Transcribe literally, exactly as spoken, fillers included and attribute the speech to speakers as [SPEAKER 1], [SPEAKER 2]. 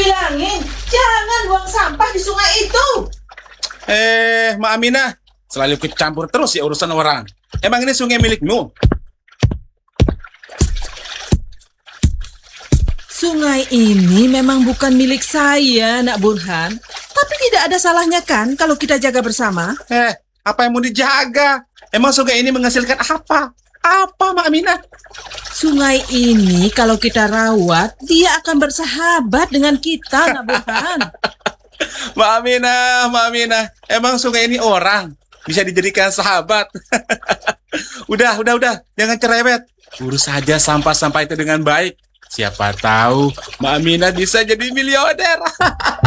[SPEAKER 1] bilangin, jangan buang sampah di sungai itu.
[SPEAKER 2] Eh, Mak Aminah, selalu ikut campur terus ya urusan orang. Emang ini sungai milikmu?
[SPEAKER 1] Sungai ini memang bukan milik saya, Nak Burhan. Tapi tidak ada salahnya kan kalau kita jaga bersama?
[SPEAKER 2] Eh, apa yang mau dijaga? Emang sungai ini menghasilkan apa? Apa, Mak Aminah?
[SPEAKER 1] Sungai ini kalau kita rawat, dia akan bersahabat dengan kita, Nak Burhan.
[SPEAKER 2] Mak Aminah, Mak Aminah, emang sungai ini orang bisa dijadikan sahabat. Udah, udah, udah, jangan cerewet. Urus saja sampah-sampah itu dengan baik. Siapa tahu Mak Aminah bisa jadi miliuner.